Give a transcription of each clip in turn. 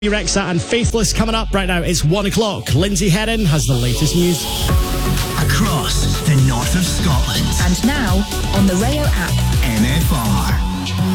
Rexa and Faithless coming up right now. It's 1 o'clock. Lindsay Heron has the latest news. Across the north of Scotland. And now on the Rayo app. NFR.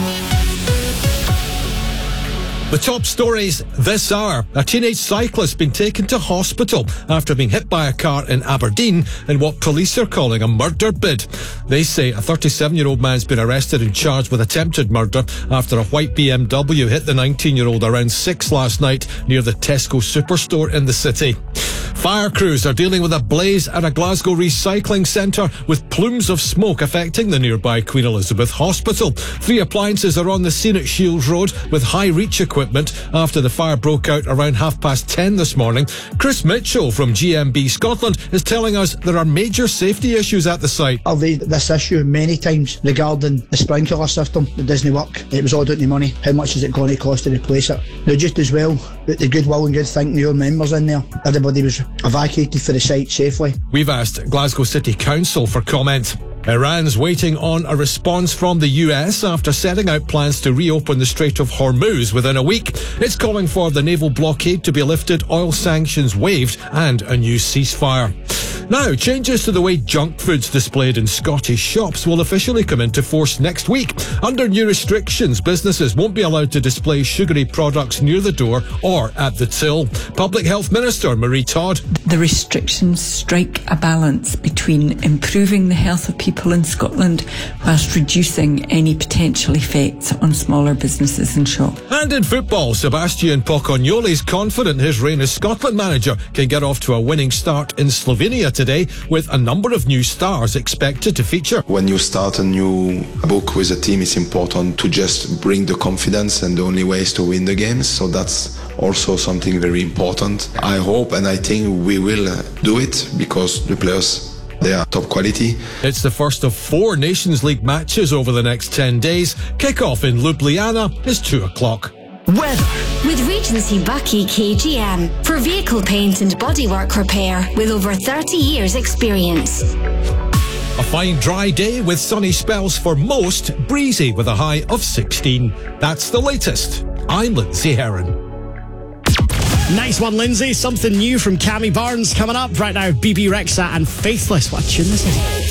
The top stories this hour. A teenage cyclist been taken to hospital after being hit by a car in Aberdeen in what police are calling a murder bid. They say a 37-year-old man's been arrested and charged with attempted murder after a white BMW hit the 19-year-old around 6 last night near the Tesco superstore in the city. Fire crews are dealing with a blaze at a Glasgow recycling centre with plumes of smoke affecting the nearby Queen Elizabeth Hospital. 3 appliances are on the scene at Shields Road with high-reach equipment after the fire broke out around 10:30 this morning. Chris Mitchell from GMB Scotland is telling us there are major safety issues at the site. I've raised this issue many times regarding the sprinkler system that doesn't work. It was all down to money. How much is it going to cost to replace it? Now, just as well, with the goodwill and good thinking of your members in there, everybody was evacuated for the site safely. We've asked Glasgow City Council for comment. Iran's waiting on a response from the US after setting out plans to reopen the Strait of Hormuz within a week. It's calling for the naval blockade to be lifted, oil sanctions waived, and a new ceasefire. Now, changes to the way junk food's displayed in Scottish shops will officially come into force next week. Under new restrictions, businesses won't be allowed to display sugary products near the door or at the till. Public Health Minister Marie Todd. The restrictions strike a balance between improving the health of people in Scotland whilst reducing any potential effects on smaller businesses and shops. And in football, Sebastian Pocognoli's confident his reign as Scotland manager can get off to a winning start in Slovenia today, with a number of new stars expected to feature. When you start a new book with a team, it's important to just bring the confidence, and the only way is to win the games. So that's also something very important. I hope and I think we will do it because the players, they are top quality. It's the first of 4 Nations League matches over the next 10 days. Kick-off in Ljubljana is 2 o'clock. Weather. With Regency Bucky KGM for vehicle paint and bodywork repair with over 30 years experience. A fine dry day with sunny spells for most, breezy with a high of 16. That's the latest. I'm Lindsay Heron. Nice one, Lindsay. Something new from Cammy Barnes coming up right now. BB Rexa and Faithless. What a tune this is.